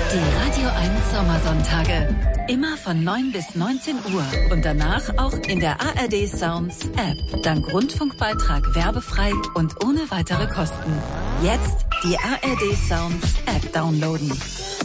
Die Radio 1 Sommersonntage. Immer von 9 bis 19 Uhr. Und danach auch in der ARD Sounds App. Dank Rundfunkbeitrag werbefrei und ohne weitere Kosten. Jetzt die ARD Sounds App downloaden.